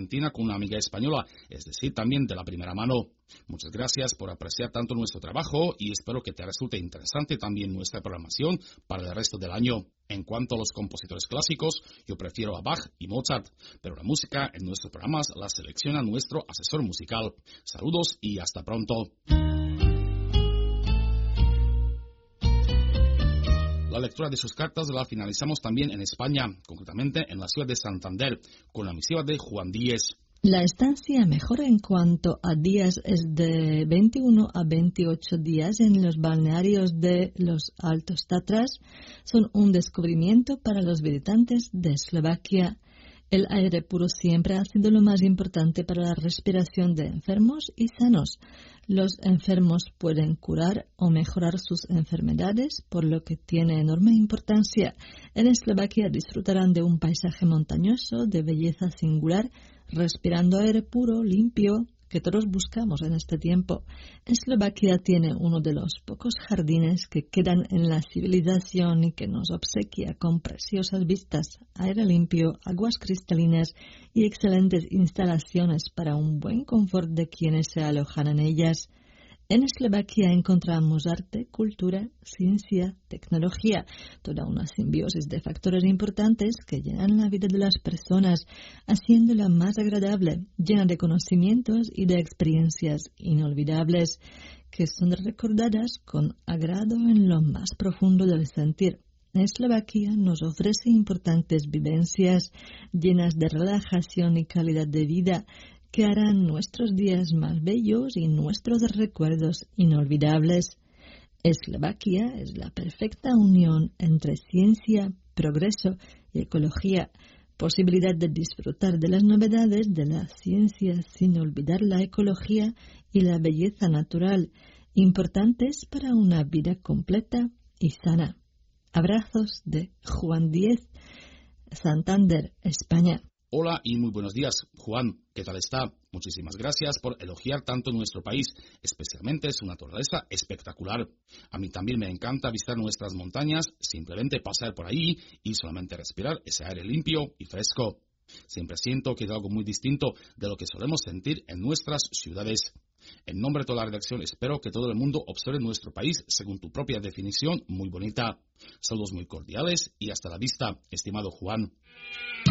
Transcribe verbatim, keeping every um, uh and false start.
Argentina con una amiga española, es decir, también de la primera mano. Muchas gracias por apreciar tanto nuestro trabajo y espero que te resulte interesante también nuestra programación para el resto del año. En cuanto a los compositores clásicos, yo prefiero a Bach y Mozart, pero la música en nuestros programas la selecciona nuestro asesor musical. Saludos y hasta pronto. La lectura de sus cartas la finalizamos también en España, concretamente en la ciudad de Santander, con la misiva de Juan Díez. La estancia mejor en cuanto a días es de veintiuno a veintiocho días en los balnearios de los Altos Tatras. Son un descubrimiento para los visitantes de Eslovaquia. El aire puro siempre ha sido lo más importante para la respiración de enfermos y sanos. Los enfermos pueden curar o mejorar sus enfermedades, por lo que tiene enorme importancia. En Eslovaquia disfrutarán de un paisaje montañoso de belleza singular, respirando aire puro, limpio, que todos buscamos en este tiempo. Eslovaquia tiene uno de los pocos jardines que quedan en la civilización y que nos obsequia con preciosas vistas, aire limpio, aguas cristalinas y excelentes instalaciones para un buen confort de quienes se alojan en ellas. En Eslovaquia encontramos arte, cultura, ciencia, tecnología, toda una simbiosis de factores importantes que llenan la vida de las personas, haciéndola más agradable, llena de conocimientos y de experiencias inolvidables, que son recordadas con agrado en lo más profundo del sentir. Eslovaquia nos ofrece importantes vivencias llenas de relajación y calidad de vida, que harán nuestros días más bellos y nuestros recuerdos inolvidables. Eslovaquia es la perfecta unión entre ciencia, progreso y ecología, posibilidad de disfrutar de las novedades de la ciencia sin olvidar la ecología y la belleza natural, importantes para una vida completa y sana. Abrazos de Juan Díez, Santander, España. Hola y muy buenos días, Juan. ¿Qué tal está? Muchísimas gracias por elogiar tanto nuestro país, especialmente su naturaleza espectacular. A mí también me encanta visitar nuestras montañas, simplemente pasar por ahí y solamente respirar ese aire limpio y fresco. Siempre siento que es algo muy distinto de lo que solemos sentir en nuestras ciudades. En nombre de toda la redacción, espero que todo el mundo observe nuestro país según tu propia definición muy bonita. Saludos muy cordiales y hasta la vista, estimado Juan.